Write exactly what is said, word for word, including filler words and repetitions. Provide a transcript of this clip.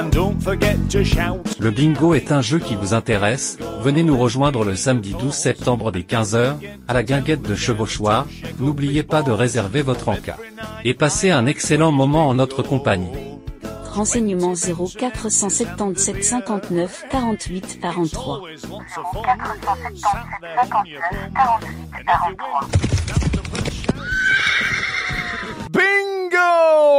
Le bingo est un jeu qui vous intéresse? Venez nous rejoindre le samedi douze septembre dès quinze heures, à la guinguette de Chevauchoir. N'oubliez pas de réserver votre encas. Et passez un excellent moment en notre compagnie. Renseignements zéro quatre cent soixante-dix-sept cinquante-neuf quarante-huit quarante-trois. zéro quatre cent soixante-dix-sept cinquante-neuf quarante-huit quarante-trois. Bingo!